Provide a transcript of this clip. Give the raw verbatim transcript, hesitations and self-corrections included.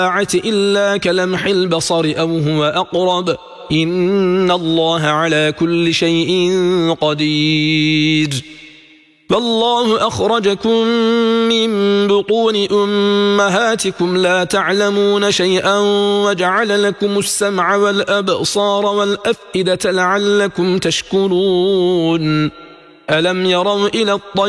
إلا كلمح البصر أو هو أقرب إن الله على كل شيء قدير والله أخرجكم من بطون أمهاتكم لا تعلمون شيئا وجعل لكم السمع والأبصار والأفئدة لعلكم تشكرون ألم يروا إلى الطير